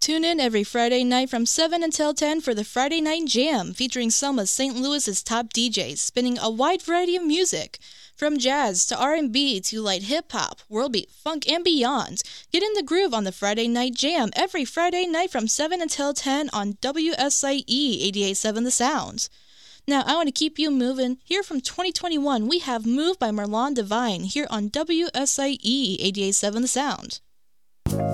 Tune in every Friday night from 7 until 10 for the Friday Night Jam, featuring some of St. Louis's top DJs, spinning a wide variety of music. From jazz to R&B to light hip-hop, world beat, funk, and beyond. Get in the groove on the Friday Night Jam every Friday night from 7 until 10 on WSIE 88.7 The Sound. Now, I want to keep you moving. Here from 2021, we have Move by Marlon Divine here on WSIE 88.7 The Sound.